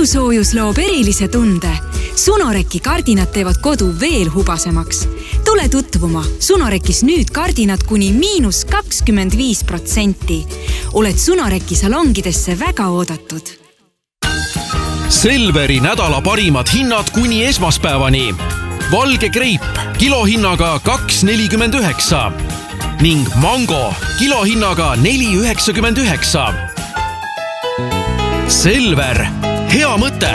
Kodusoojus loob erilise tunde. Sunoreki kardinad teevad kodu veel hubasemaks. Tule tutvuma. Sunorekis nüüd kardinad kuni -25%. Oled Sunoreki salongidesse väga oodatud. Selveri nädala parimad hinnad kuni esmaspäevani. Valge kreip kilohinnaga 2,49 ning mango kilohinnaga 4,99. Selver, hea mõte!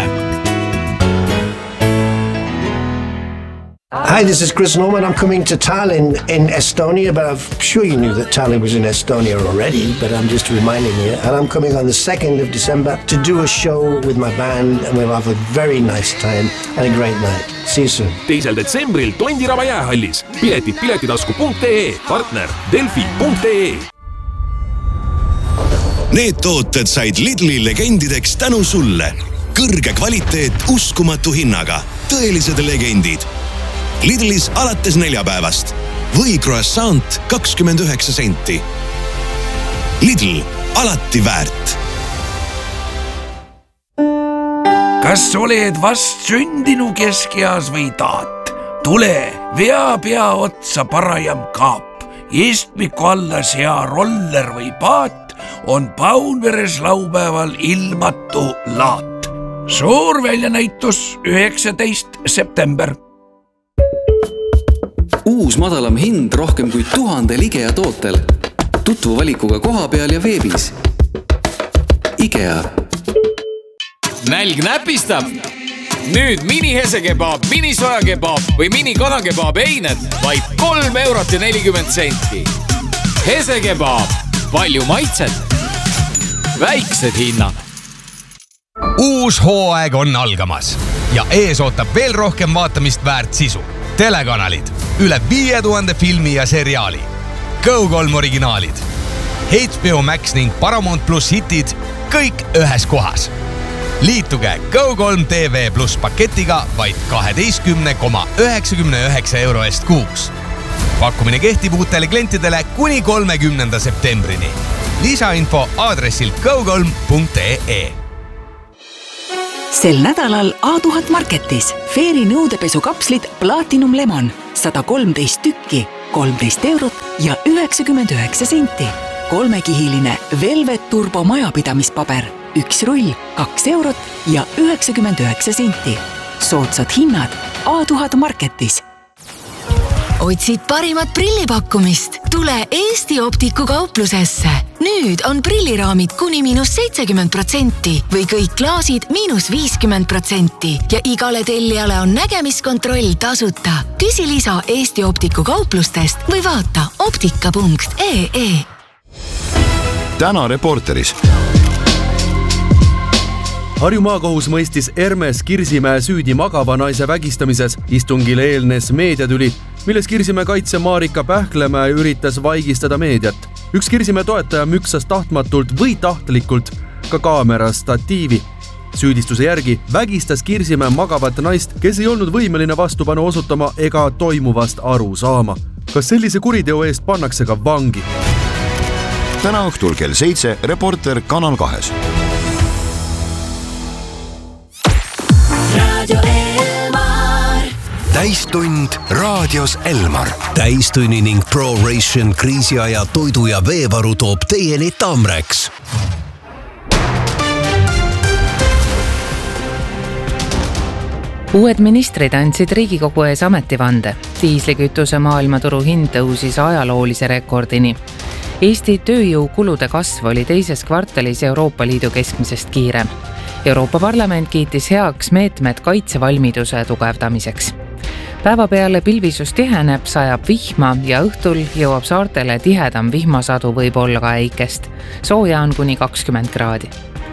Hi, this is Chris Norman. I'm coming to Tallinn in Estonia, but I'm sure you knew that Tallinn was in Estonia already, but I'm just reminding you. And I'm coming on the 2nd of December to do a show with my band, and we'll have a very nice time and a great night. See you soon. 2. detsembril Tondiraba jäähallis. Piletid piletitasku.ee, partner delfi.ee. Need tooted said Lidli legendideks tänu sulle. Kõrge kvaliteet uskumatu hinnaga. Tõelised legendid. Lidlis alates neljapäevast. Või croissant 29 senti. Lidl, alati väärt. Kas oled vast sündinu keskeas või taat? Tule, vea pea otsa parajam kaap. Istmiku alla sea roller või paat on Paunveres laupäeval ilmatu laat. Suur väljanäitus 19. september. Uus madalam hind rohkem kui 1000 IKEA tootel. Tutvu valikuga koha peal ja veebis. IKEA. Nälg näpistab. Nüüd mini-hesekebaab, mini-sojakebaab või mini-kanakebaab eined vaid 3,40 €. Hesekebaab, palju maitset, väiksed hinnad. Uus hooaeg on algamas ja ees ootab veel rohkem vaatamist väärt sisu. Telekanalid, üle 5000 filmi ja seriaali, Go3 originaalid, HBO Max ning Paramount Plus hitid, kõik ühes kohas. Liituge Go3 TV Plus paketiga vaid 12,99 € eest kuus. Pakkumine kehtib uutele klientidele kuni 30. septembrini. Lisainfo aadressil go3.ee. Sel nädalal A1000 Marketis Fairy nõudepesukapslid Platinum Lemon 113 tükki, 13 € ja 99 senti. 3-kihiline Velvet Turbo majapidamispaber, 1 rull, 2 € ja 99 senti. Soodsad hinnad A1000 Marketis. Otsid parimat prillipakkumist? Tule Eesti Optiku kauplusesse. Nüüd on prilliraamid kuni -70% või kõik klaasid -50% ja igale tellijale on nägemiskontroll tasuta. Küsi lisa Eesti Optiku kauplustest või vaata optika.ee. Täna Reporteris. Harju maakohus mõistis Hermes Kirsimäe süüdi magava naise vägistamises. Istungile eelnes meediatüli, milles Kirsimäe kaitse Marika Pähklemäe üritas vaigistada meediat. Üks Kirsimäe toetaja müksas tahtmatult või tahtlikult ka kaamera statiivi. Süüdistuse järgi vägistas Kirsimäe magavat naist, kes ei olnud võimeline vastupanu osutama ega toimuvast aru saama. Kas sellise kuriteo eest pannakse ka vangi? Täna õhtul kell 7 Reporter Kanal 2. Täistund raadios Elmar. Täistunni ning ProRation kriisiaja toidu ja veevaru toob teieni Tamrex. Uued ministrid andsid Riigikogu ees ametivande. Diislikütuse maailmaturu hind tõusis ajaloolise rekordini. Eesti tööjõukulude kasv oli teises kvartalis Euroopa Liidu keskmisest kiirem. Euroopa Parlament kiitis heaks meetmed kaitsevalmiduse tugevdamiseks. Päeva peale pilvisus tiheneb, sajab vihma ja õhtul jõuab saartele tihedam vihmasadu võib olla ka äikest. Sooja on kuni 20 kraadi.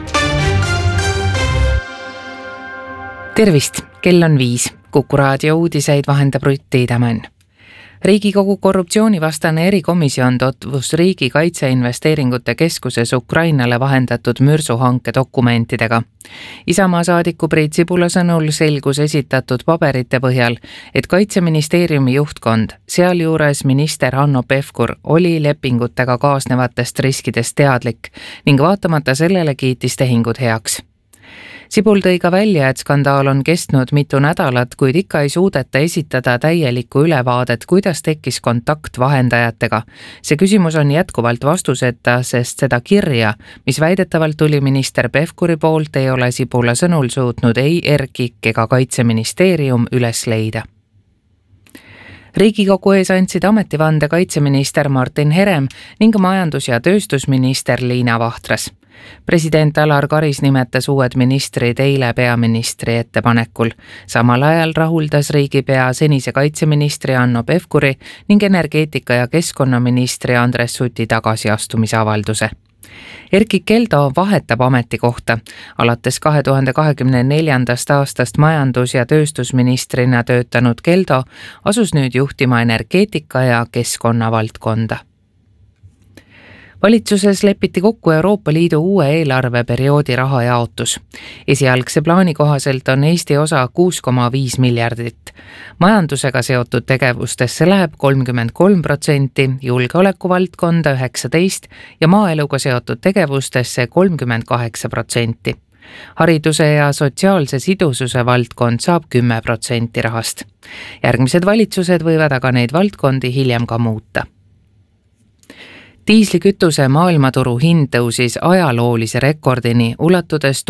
Tervist, kell on 5. Kuku raadio uudiseid vahendab Rutt Tiidemann. Riigikogu korruptsioonivastane erikomisjon tutvus Riigi Kaitseinvesteeringute Keskuses Ukrainale vahendatud mürsuhanke dokumentidega. Isamaa saadiku Priit Sibula sõnul selgus esitatud paberite põhjal, et Kaitseministeeriumi juhtkond, sealjuures minister Hanno Pevkur, oli lepingutega kaasnevatest riskidest teadlik ning vaatamata sellele kiitis tehingud heaks. Sibul tõi ka välja, et skandaal on kestnud mitu nädalat, kuid ikka ei suudeta esitada täielikku ülevaadet, kuidas tekkis kontakt vahendajatega. See küsimus on jätkuvalt vastuseta, sest seda kirja, mis väidetavalt tuli minister Pevkuri poolt, ei ole Sibula sõnul suutnud ei RKIK ega Kaitseministeerium üles leida. Riigikogu ees andsid ametivande kaitseminister Martin Herem ning majandus- ja tööstusminister Liina Vahtras. President Alar Karis nimetas uued ministrid eile peaministri ettepanekul. Samal ajal rahuldas riigipea senise kaitseministri Hanno Pevkuri ning energeetika- ja keskkonnaministri Andres Suti tagasiastumise avalduse. Erkki Keldo vahetab ametikohta. Alates 2024. aastast majandus- ja tööstusministrina töötanud Keldo asus nüüd juhtima energeetika- ja keskkonnavaldkonda. Valitsuses lepiti kokku Euroopa Liidu uue eelarveperioodi rahajaotus. Esialgse plaani kohaselt on Eesti osa 6,5 miljardit. Majandusega seotud tegevustesse läheb 33%, julgeolekuvaldkonda 19% ja maaeluga seotud tegevustesse 38%. Hariduse ja sotsiaalse sidususe valdkond saab 10% rahast. Järgmised valitsused võivad aga neid valdkondi hiljem ka muuta. Diislikütuse maailmaturu hind tõusis ajaloolise rekordini, ulatudes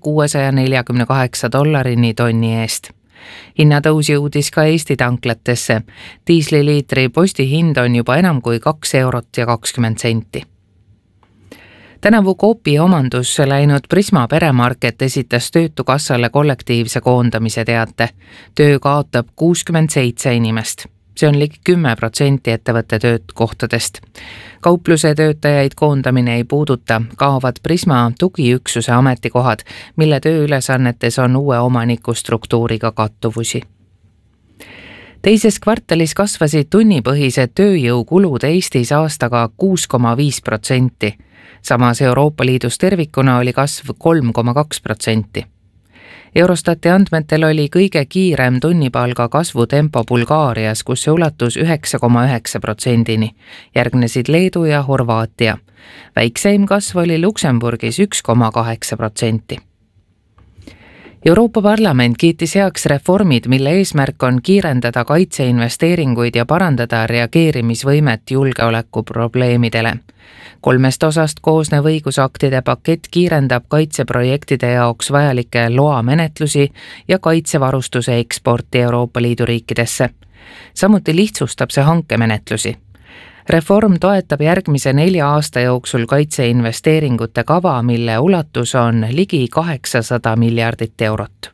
$1648 tonni eest. Hinnatõus jõudis ka Eesti tanklatesse. Diisliliitri postihind on juba enam kui 2,20 €. Tänavu Coopi omandusse läinud Prisma peremarket esitas Töötukassale kollektiivse koondamise teate. Töö kaotab 67 inimest. See on ligi 10% ettevõtte töökohtadest. Kaupluse töötajaid koondamine ei puuduta, kaovad Prisma tugiüksuse ametikohad, mille tööülesannetes on uue omaniku struktuuriga kattuvusi. Teises kvartalis kasvasid tunnipõhised tööjõukulud Eestis aastaga 6,5%. Samas Euroopa Liidus tervikuna oli kasv 3,2%. Eurostati andmetel oli kõige kiirem tunnipalga kasvutempo Bulgaarias, kus see ulatus 9,9%-ni. Järgnesid Leedu ja Horvaatia. Väikseim kasv oli Luksemburgis 1,8%. Euroopa Parlament kiitis heaks reformid, mille eesmärk on kiirendada kaitseinvesteeringuid ja parandada reageerimisvõimet julgeolekuprobleemidele. 3 osast koosnev õigusaktide pakett kiirendab kaitseprojektide jaoks vajalikke loamenetlusi ja kaitsevarustuse eksporti Euroopa Liidu riikidesse. Samuti lihtsustab see hankemenetlusi. Reform toetab järgmise 4 aasta jooksul kaitseinvesteeringute kava, mille ulatus on ligi 800 miljardit eurot.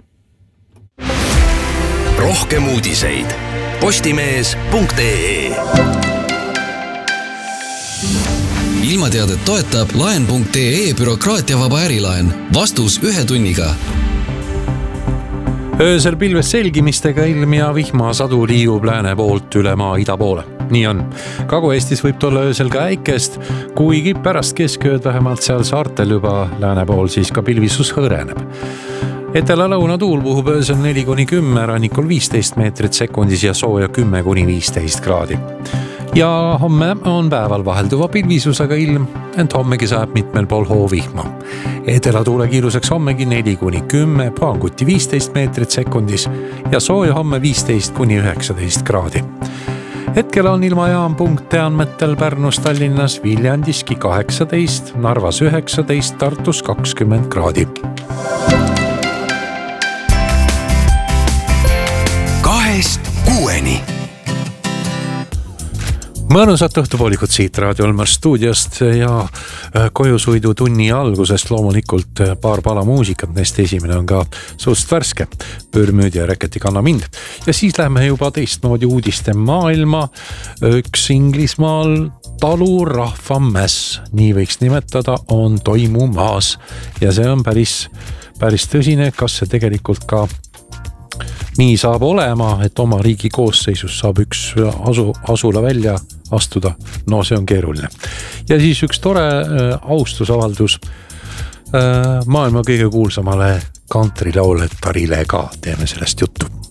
Rohkem uudiseid postimees.ee. Ilmateadet toetab laen.ee bürokraatiavaba ärilaen. Vastus 1 tunniga. Öösel pilves selgimistega ilm ja vihmasadu liigub lääne poolt üle maa ida poole. Nii on. Kagu-Eestis võib tulla öösel ka äikest, kuigi pärast keskööd vähemalt seal saartel juba lääne pool siis ka pilvisus hõreneb. Etela-lõuna tuul puhub öösel 4-10, rannikul 15 meetrit sekundis ja sooja 10-15 kraadi. Ja homme on päeval vahelduva pilvisusega ilm, ent hommegi saab mitmel pool hoovihma. Etelatuule kiiruseks hommegi 4-10, puhanguti 15 meetrit sekundis ja sooja homme 15-19 kraadi. Hetkel on ilmajaampunkte andmetel Pärnus, Tallinnas, Viljandiski 18, Narvas 19, Tartus 20 kraadi. 2-6. Mõnusat õhtupoolikut siit Raadio Elmar stuudiost ja kojusuidu tunni algusest loomulikult paar pala muusikat, neist esimene on ka suust värske, Pürmüüd ja Reketi Kanna mind. Ja siis lähme juba teistmoodi uudiste maailma, üks Inglismaal talurahvamäss, nii võiks nimetada, on toimumaas ja see on päris tõsine, kas see tegelikult ka nii saab olema, et oma riigi koosseisus saab üks asula välja astuda. No see on keeruline. Ja siis üks tore austusavaldus maailma kõige kuulsamale kantrilauletarile ka. Teeme sellest juttu.